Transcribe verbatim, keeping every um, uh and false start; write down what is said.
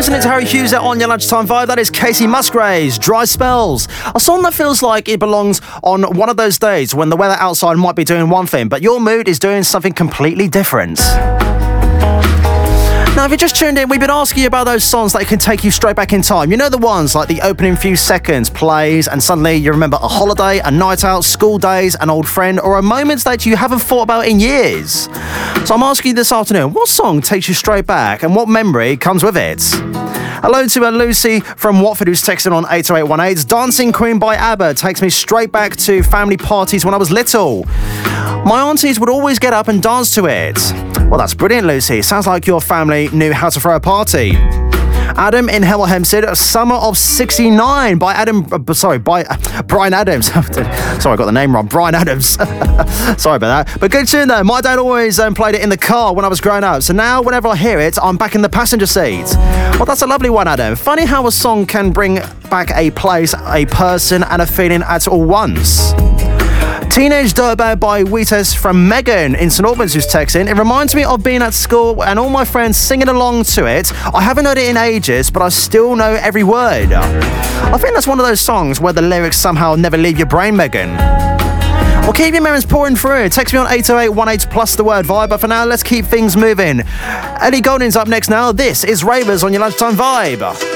listening to Harry Hughes on your lunchtime vibe. That is Casey Musgraves, Dry Spells. A song that feels like it belongs on one of those days when the weather outside might be doing one thing, but your mood is doing something completely different. Now, if you just tuned in, we've been asking you about those songs that can take you straight back in time. You know the ones like the opening few seconds plays and suddenly you remember a holiday, a night out, school days, an old friend, or a moment that you haven't thought about in years. So I'm asking you this afternoon, what song takes you straight back and what memory comes with it? Hello to uh, Lucy from Watford who's texting on eight oh eight one eight. Dancing Queen by ABBA takes me straight back to family parties when I was little. My aunties would always get up and dance to it. Well, that's brilliant, Lucy. Sounds like your family knew how to throw a party. Adam in Hemel Hempstead, Summer of sixty-nine by Adam, uh, sorry, by uh, Bryan Adams. Sorry, I got the name wrong. Bryan Adams. Sorry about that. But good tune though. My dad always um, played it in the car when I was growing up. So now whenever I hear it, I'm back in the passenger seat. Well, that's a lovely one, Adam. Funny how a song can bring back a place, a person and a feeling at all once. Teenage Dirtbag by Wheatus from Megan in St Albans who's texting. It reminds me of being at school and all my friends singing along to it. I haven't heard it in ages, but I still know every word. I think that's one of those songs where the lyrics somehow never leave your brain, Megan. Well, keep your memories pouring through. Text me on eight oh eight one eight plus the word vibe. But for now, let's keep things moving. Ellie Goulding's up next now. This is Ravers on your lunchtime vibe.